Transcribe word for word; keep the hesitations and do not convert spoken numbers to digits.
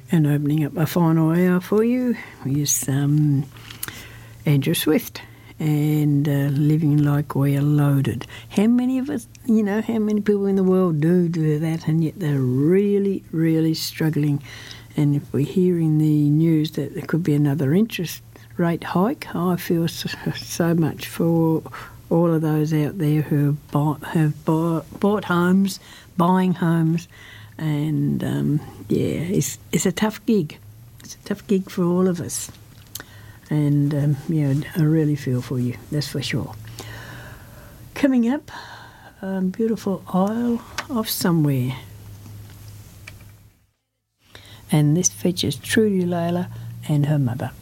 And opening up a final hour for you is um, Andrew Swift and uh, Living Like We're Loaded. How many of us, you know, how many people in the world do do that, and yet they're really, really struggling. And if we're hearing the news that there could be another interest rate hike, I feel so, so much for all of those out there who have bought, have bought, bought homes, buying homes. And, um, yeah, it's it's a tough gig. It's a tough gig for all of us. And, um, yeah, I really feel for you, that's for sure. Coming up, um, beautiful Isle of Somewhere. And this features Trudy Layla and her mother.